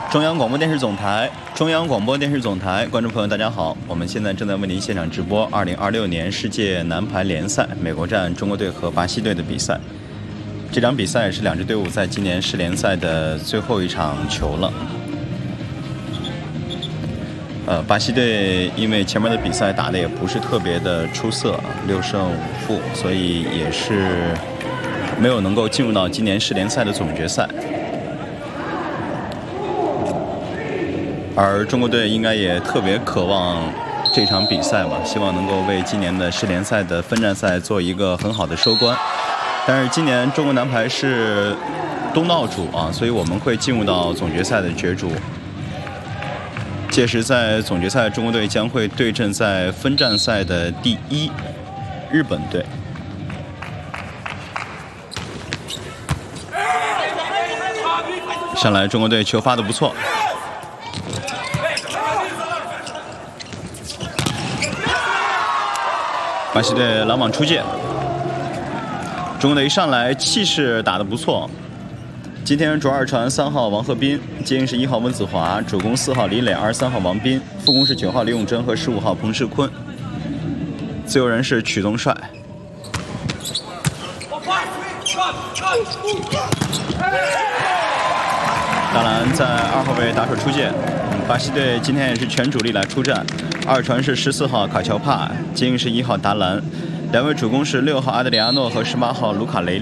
中央广播电视总台，观众朋友大家好，我们现在正在为您现场直播2026年世界男排联赛美国站中国队和巴西队的比赛。这场比赛是两支队伍在今年世联赛的最后一场球了。巴西队因为前面的比赛打得也不是特别的出色，6胜5负，所以也是没有能够进入到今年世联赛的总决赛。而中国队应该也特别渴望这场比赛吧，希望能够为今年的世联赛的分站赛做一个很好的收官。但是今年中国男排是东道主啊，所以我们会进入到总决赛的角逐。届时在总决赛，中国队将会对阵在分站赛的第1日本队。上来中国队球发得不错。巴西队拦网出界，中国队一上来气势打得不错。今天主二传3号王鹤斌，接应是1号温子华，主攻4号李磊，23号王斌，副攻是9号李永贞和15号彭世坤，自由人是曲东帅。大蓝在2号位打手出界，巴西队今天也是全主力来出战。二传是14号卡乔帕，接应是1号达兰，两位主攻是6号阿德里亚诺和18号卢卡雷利。